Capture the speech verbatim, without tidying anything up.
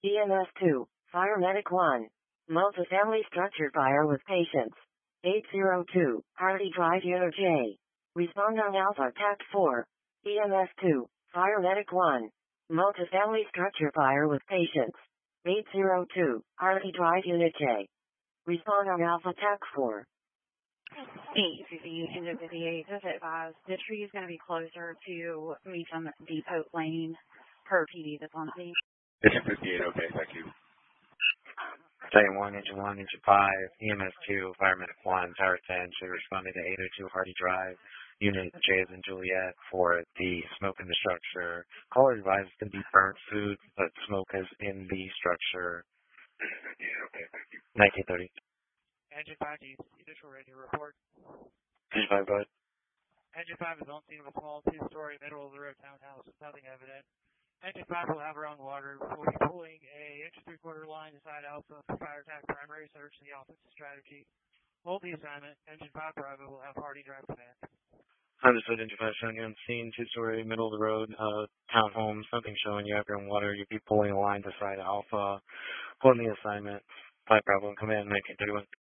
E M S two, Fire Medic one. Multifamily structure fire with patients. eight zero two, Hardy Drive Unit J. Respond on Alpha Tac four. E M S two, Fire Medic one. Multifamily structure fire with patients. eight zero two, Hardy Drive Unit J. Respond on Alpha Tac four. eight fifty into fifty-eight, just advised the tree is going to be closer to Meacham Depot Lane per P D that's on the scene. Engine fifty-eight, okay, thank you. Second one, engine one, engine five, E M S two, Fire Medic one, Tower ten, should respond to eight oh two Hardy Drive, Unit J as in Juliet for the smoke in the structure. Caller advised it's going to be burnt food, but smoke is in the structure. Yeah, okay, thank you. nineteen thirty. Engine five, initial ready to report. Engine five, go ahead. Engine five is on scene of a small two-story middle of the road townhouse with nothing evident. Engine five will have her own water. We'll be pulling a inch and three-quarter line inside Alpha for fire attack primary search in the offensive strategy. Hold the assignment. Engine five Bravo will have Hardy Drive command. Understood, engine five showing you on scene, two-story, middle of the road, uh, townhome, something showing you have your own water. You'll be pulling a line to side Alpha, holding the assignment. five Bravo, command, nineteen thirty-one.